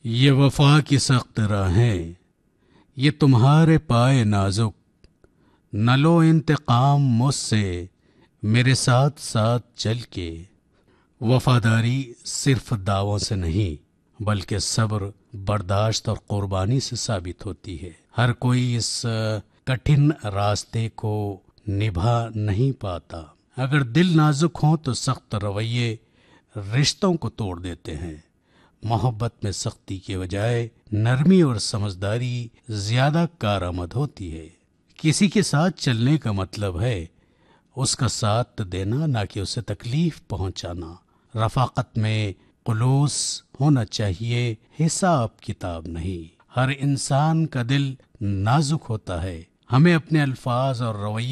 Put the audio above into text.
ये वफा की सख्त राहें, ये तुम्हारे पाए नाजुक, न लो इंतकाम मुझसे, मेरे साथ साथ चल के। वफादारी सिर्फ दावों से नहीं बल्कि सब्र, बर्दाश्त और कुर्बानी से साबित होती है। हर कोई इस कठिन रास्ते को निभा नहीं पाता। अगर दिल नाजुक हो तो सख्त रवैये रिश्तों को तोड़ देते हैं। मोहब्बत में सख्ती के बजाय नरमी और समझदारी ज्यादा कारआमद होती है। किसी के साथ चलने का मतलब है उसका साथ देना, ना कि उसे तकलीफ पहुंचाना। रफाकत में खुलूस होना चाहिए, हिसाब किताब नहीं। हर इंसान का दिल नाजुक होता है। हमें अपने अल्फाज और रवैये